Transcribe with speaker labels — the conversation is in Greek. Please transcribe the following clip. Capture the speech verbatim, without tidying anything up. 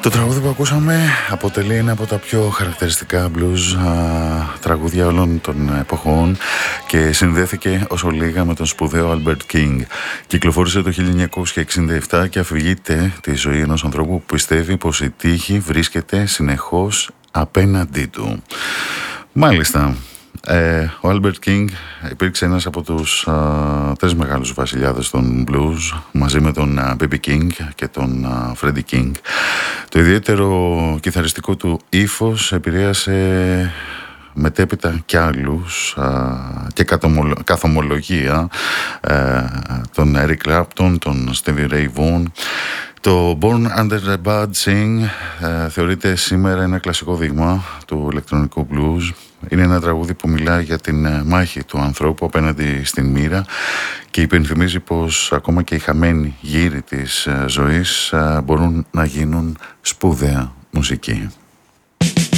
Speaker 1: Το τραγούδι που ακούσαμε αποτελεί ένα από τα πιο χαρακτηριστικά blues α, τραγούδια όλων των εποχών και συνδέθηκε όσο λίγα με τον σπουδαίο Albert King. Κυκλοφόρησε το χίλια εννιακόσια εξήντα επτά και αφηγείται τη ζωή ενός ανθρώπου που πιστεύει πως η τύχη βρίσκεται συνεχώς απέναντί του. Μάλιστα. Ε, ο Albert King υπήρξε ένας από τους α, τρεις μεγάλους βασιλιάδες των blues μαζί με τον α, μπι μπι King και τον α, Freddie King. Το ιδιαίτερο κιθαριστικό του ύφος επηρέασε μετέπειτα κι άλλους α, και καθομολογία ε, τον Eric Clapton, τον Stevie Ray Vaughan. Το Born Under the Bad Sing ε, θεωρείται σήμερα ένα κλασικό δείγμα του ηλεκτρονικού blues. Είναι ένα τραγούδι που μιλάει για την μάχη του ανθρώπου απέναντι στην μοίρα και υπενθυμίζει πως ακόμα και οι χαμένοι γύροι της ζωής μπορούν να γίνουν σπουδαία μουσική.